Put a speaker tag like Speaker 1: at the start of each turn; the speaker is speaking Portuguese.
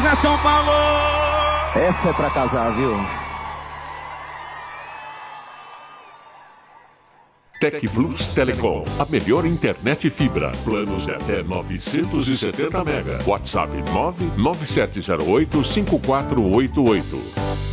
Speaker 1: Força São Paulo!
Speaker 2: Essa é pra casar, viu?
Speaker 3: Tec Plus Telecom, a melhor internet fibra. Planos de até 970 mega. WhatsApp 997085488.